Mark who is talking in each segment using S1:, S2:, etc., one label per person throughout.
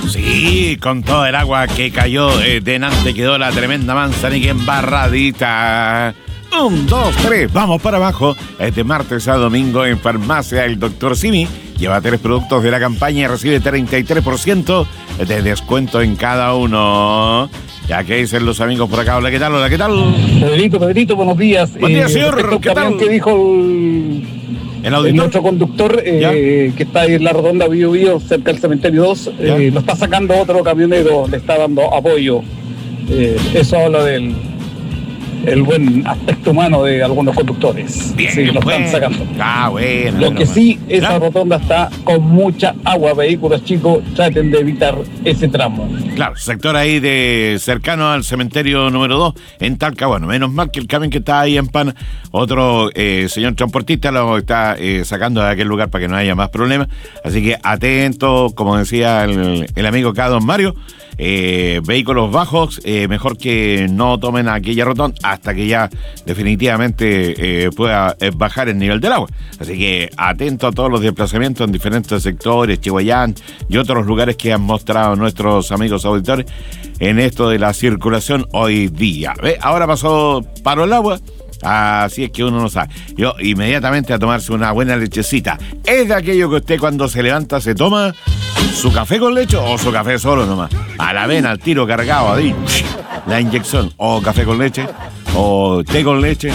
S1: Sí, con todo el agua que cayó, delante quedó la tremenda manzanilla embarradita. 1, 2, 3, vamos para abajo. Este martes a domingo en Farmacia El Dr. Simi. Lleva 3 productos de la campaña y recibe 33% de descuento en cada uno. Ya que dicen los amigos por acá. Hola, ¿qué tal? Hola, ¿qué tal?
S2: Pedrito, buenos días.
S1: Buen día, señor. ¿Qué tal?
S2: Que dijo
S1: el auditor,
S2: nuestro conductor, que está ahí en la rotonda Bío Bío, cerca del cementerio 2, lo está sacando otro camionero, le está dando apoyo. Eso habla del buen aspecto humano de algunos conductores.
S1: Bien,
S2: sí, lo están sacando.
S1: Bueno.
S2: Lo que sí, esa rotonda está con mucha agua. Vehículos chicos, traten de evitar ese tramo.
S1: Claro, sector ahí de cercano al cementerio número 2 en Talca. Bueno, menos mal que el camión que está ahí en Pana, otro señor transportista lo está sacando de aquel lugar para que no haya más problemas. Así que atento, como decía el amigo acá, don Mario. Vehículos bajos, mejor que no tomen aquella rotonda hasta que ya definitivamente pueda bajar el nivel del agua. Así que atento a todos los desplazamientos en diferentes sectores, Chihuayán y otros lugares que han mostrado nuestros amigos auditores en esto de la circulación hoy día. ¿Ve? Ahora paró el agua. Así es que uno no sabe. Yo inmediatamente a tomarse una buena lechecita. ¿Es de aquello que usted cuando se levanta se toma su café con leche o su café solo nomás? A la vena, al tiro cargado, ahí, la inyección. O café con leche, o té con leche,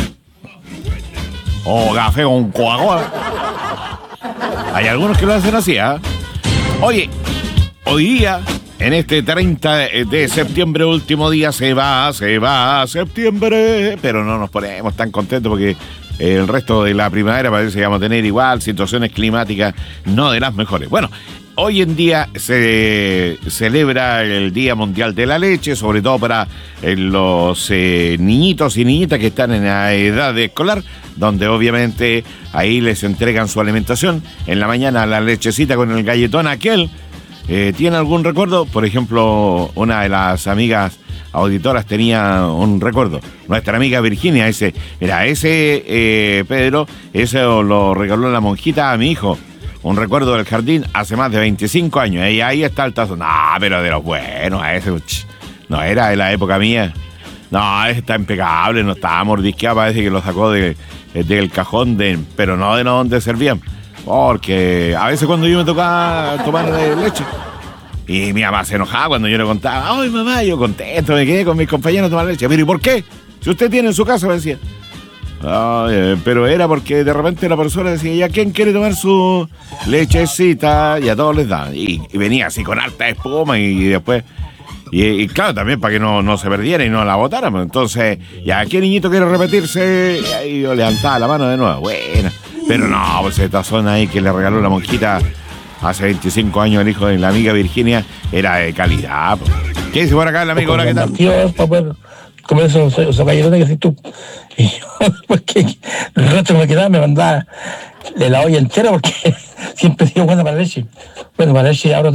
S1: o café con Coca-Cola. Hay algunos que lo hacen así, ¿ah? Oye, hoy día, en este 30 de septiembre, último día, se va septiembre, pero no nos ponemos tan contentos porque el resto de la primavera parece que vamos a tener igual situaciones climáticas no de las mejores. Bueno, hoy en día se celebra el Día Mundial de la Leche, sobre todo para los niñitos y niñitas que están en la edad escolar, donde obviamente ahí les entregan su alimentación. En la mañana la lechecita con el galletón aquel. ¿Tiene algún recuerdo? Por ejemplo, una de las amigas auditoras tenía un recuerdo. Nuestra amiga Virginia dice, mira, ese Pedro, ese lo regaló la monjita a mi hijo. Un recuerdo del jardín hace más de 25 años. Y ahí está el tazo. No, pero de los buenos, ese no era de la época mía. No, ese está impecable, no estaba mordisqueado, parece que lo sacó del cajón, pero no de donde servían. Porque a veces cuando yo me tocaba tomar leche y mi mamá se enojaba cuando yo le contaba, ay mamá, yo contento, me quedé con mis compañeros a tomar leche. Pero ¿y por qué? Si usted tiene en su casa, me decía. Pero era porque de repente la persona decía, ¿ya quién quiere tomar su lechecita? Y a todos les daban. Y venía así con alta espuma y después... Y claro, también para que no se perdiera y no la botáramos. Entonces, ¿ya qué niñito quiere repetirse? Y ahí yo levantaba la mano de nuevo. Bueno, pero no, pues esta zona ahí que le regaló la monjita hace 25 años el hijo de la amiga Virginia era de calidad. Pues. ¿Qué dice por acá el amigo? Hola, ¿qué tal?
S2: Para poder comer esos galletones que haces tú. Y yo, después que el resto que me quedaba, me mandaba de la olla entera porque siempre he sido buena para la leche. Bueno, para la leche ahora